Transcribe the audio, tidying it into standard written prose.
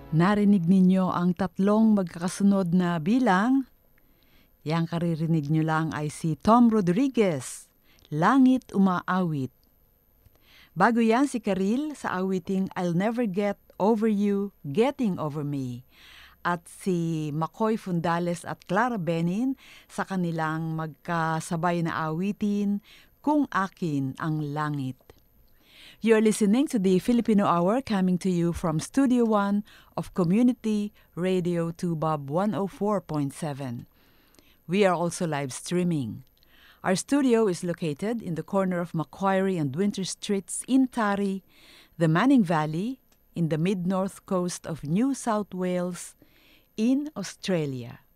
Narinig ninyo ang tatlong magkakasunod na bilang? Yang karirinig nyo lang ay si Tom Rodriguez, Langit Umaawit. Bago yan si Karil sa awiting I'll Never Get Over You, Getting Over Me. At si Makoy Fundales at Clara Benin sa kanilang magkasabay na awitin, Kung Akin ang Langit. You're listening to the Filipino Hour coming to you from Studio 1 of Community Radio 2 Bob 104.7. We are also live streaming. Our studio is located in the corner of Macquarie and Winter Streets in Tari, the Manning Valley, in the mid-north coast of New South Wales, in Australia.